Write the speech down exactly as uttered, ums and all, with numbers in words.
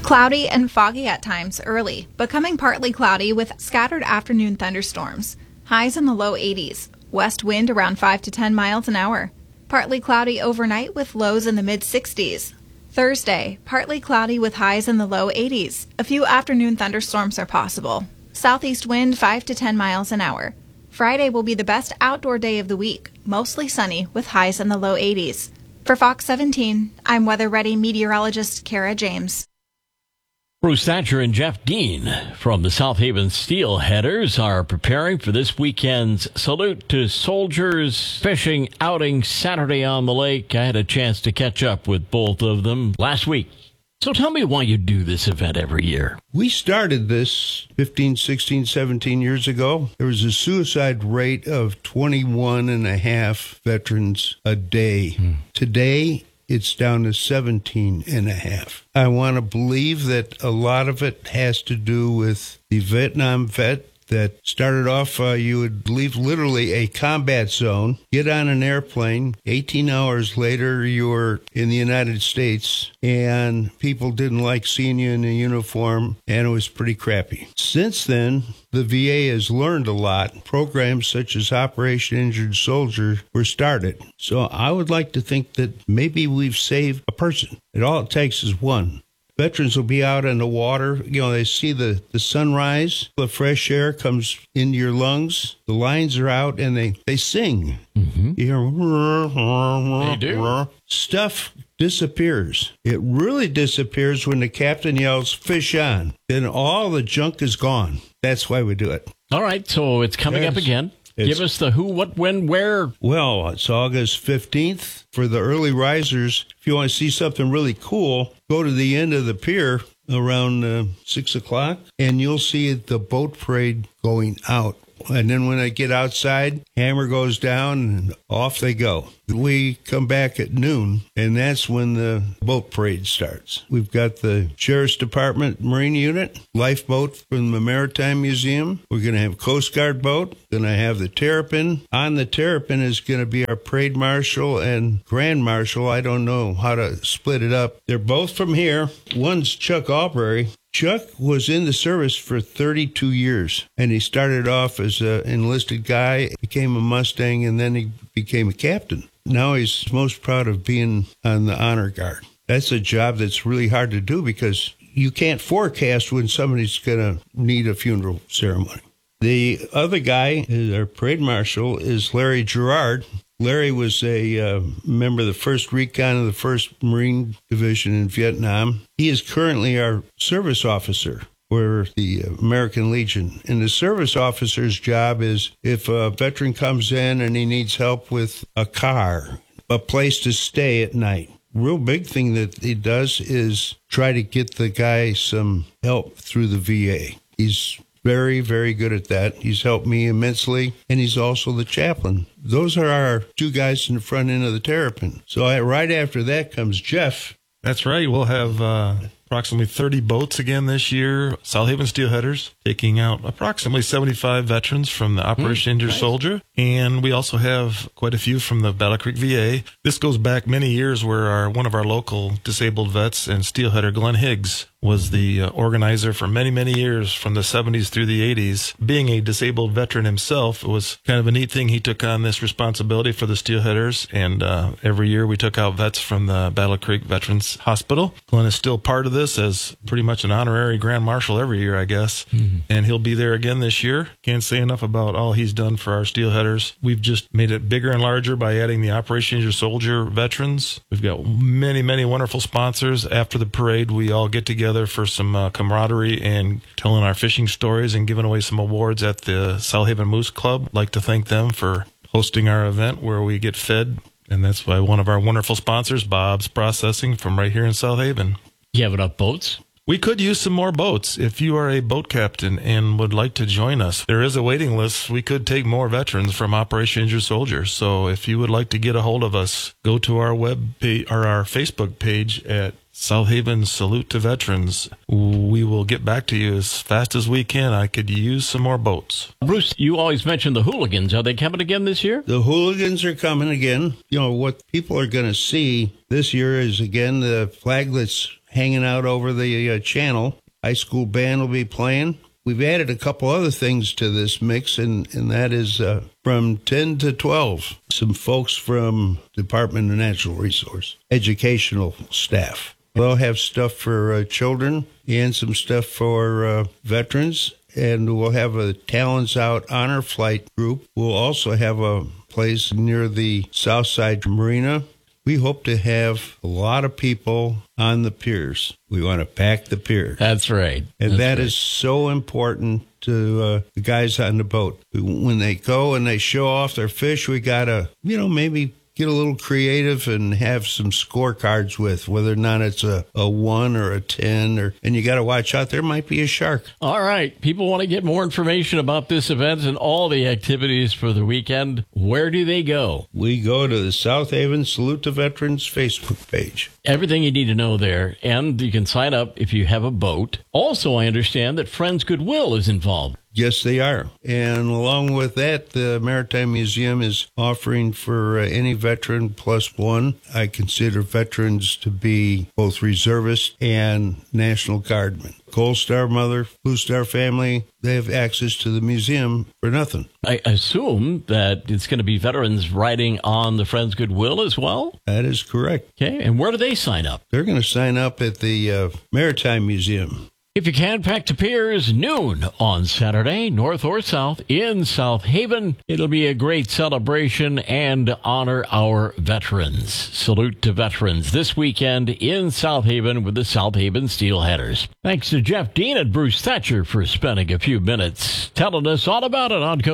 Cloudy and foggy at times early, becoming partly cloudy with scattered afternoon thunderstorms. Highs in the low eighties. West wind around five to ten miles an hour. Partly cloudy overnight with lows in the mid sixties. Thursday, partly cloudy with highs in the low eighties. A few afternoon thunderstorms are possible. Southeast wind five to ten miles an hour. Friday will be the best outdoor day of the week, mostly sunny with highs in the low eighties. For Fox seventeen, I'm Weather Ready meteorologist Kara James. Bruce Thatcher and Jeff Dean from the South Haven Steelheaders are preparing for this weekend's Salute to Soldiers fishing outing Saturday on the lake. I had a chance to catch up with both of them last week. So tell me why you do this event every year. We started this fifteen, sixteen, seventeen years ago. There was a suicide rate of twenty-one and a half veterans a day. Hmm. Today, it's down to seventeen and a half. I want to believe that a lot of it has to do with the Vietnam vet that started off, uh, you would leave literally a combat zone, get on an airplane, eighteen hours later you were in the United States, and people didn't like seeing you in a uniform, and it was pretty crappy. Since then, the V A has learned a lot. Programs such as Operation Injured Soldier were started. So I would like to think that maybe we've saved a person. And all it takes is one. Veterans will be out in the water. You know, they see the, the sunrise. The fresh air comes into your lungs. The lines are out, and they, they sing. Mm-hmm. You hear, they do. Stuff disappears. It really disappears when the captain yells, "Fish on." Then all the junk is gone. That's why we do it. All right, so it's coming yes. up again. It's, Give us the who, what, when, where. Well, it's August fifteenth. For the early risers, if you want to see something really cool, go to the end of the pier around uh, six o'clock, and you'll see the boat parade going out. And then when I get outside, hammer goes down, and off they go. We come back at noon, and that's when the boat parade starts. We've got the Sheriff's Department Marine Unit, lifeboat from the Maritime Museum. We're going to have Coast Guard boat. Going to have the Terrapin. On the Terrapin is going to be our Parade Marshal and Grand Marshal. I don't know how to split it up. They're both from here. One's Chuck Albury. Chuck was in the service for thirty-two years, and he started off as an enlisted guy, became a Mustang, and then he became a captain. Now he's most proud of being on the Honor Guard. That's a job that's really hard to do because you can't forecast when somebody's going to need a funeral ceremony. The other guy, our parade marshal, is Larry Gerard. Larry was a uh, member of the first Recon of the first Marine Division in Vietnam. He is currently our service officer for the American Legion. And the service officer's job is if a veteran comes in and he needs help with a car, a place to stay at night. Real big thing that he does is try to get the guy some help through the V A. He's very, very good at that. He's helped me immensely, and he's also the chaplain. Those are our two guys in the front end of the Terrapin. So I, right after that comes Jeff. That's right. We'll have uh, approximately thirty boats again this year. South Haven Steelheaders taking out approximately seventy-five veterans from the Operation mm, Injured nice. Soldier. And we also have quite a few from the Battle Creek V A. This goes back many years where our one of our local disabled vets and steelheader, Glenn Higgs, was the uh, organizer for many, many years from the seventies through the eighties. Being a disabled veteran himself, it was kind of a neat thing. He took on this responsibility for the Steelheaders, and uh, every year we took out vets from the Battle Creek Veterans Hospital. Glenn is still part of this as pretty much an honorary Grand Marshal every year, I guess, mm-hmm. and he'll be there again this year. Can't say enough about all he's done for our Steelheaders. We've just made it bigger and larger by adding the Operation Injured Soldier veterans. We've got many, many wonderful sponsors. After the parade, we all get together for some uh, camaraderie and telling our fishing stories and giving away some awards at the South Haven Moose Club. I'd like to thank them for hosting our event where we get fed, and that's by one of our wonderful sponsors, Bob's Processing, from right here in South Haven. You have enough boats? We could use some more boats. If you are a boat captain and would like to join us, there is a waiting list. We could take more veterans from Operation Injured Soldier. So if you would like to get a hold of us, go to our web page or our Facebook page at South Haven Salute to Veterans. We will get back to you as fast as we can. I could use some more boats. Bruce, you always mention the hooligans. Are they coming again this year? The hooligans are coming again. You know, what people are going to see this year is, again, the flag that's hanging out over the uh, channel. High school band will be playing. We've added a couple other things to this mix, and, and that is uh, from ten to twelve, some folks from Department of Natural Resource, educational staff. They'll have stuff for uh, children and some stuff for uh, veterans, and we'll have a Talents Out Honor Flight group. We'll also have a place near the Southside Marina. We hope to have a lot of people on the piers. We want to pack the pier. That's right. And That's that right. is so important to uh, the guys on the boat. When they go and they show off their fish, we got to, you know, maybe get a little creative and have some scorecards with, whether or not it's a, a one or a ten, or and you got to watch out. There might be a shark. All right. People want to get more information about this event and all the activities for the weekend. Where do they go? We go to the South Haven Salute to Veterans Facebook page. Everything you need to know there, and you can sign up if you have a boat. Also, I understand that Friends Goodwill is involved. Yes, they are. And along with that, the Maritime Museum is offering for uh, any veteran plus one. I consider veterans to be both reservists and National Guardmen. Gold Star Mother, Blue Star family, they have access to the museum for nothing. I assume that it's going to be veterans riding on the Friends Goodwill as well? That is correct. Okay, and where do they sign up? They're going to sign up at the uh, Maritime Museum. If you can, pack to piers, noon on Saturday, north or south in South Haven. It'll be a great celebration and honor our veterans. Salute to veterans this weekend in South Haven with the South Haven Steelheaders. Thanks to Jeff Dean and Bruce Thatcher for spending a few minutes telling us all about it on Coast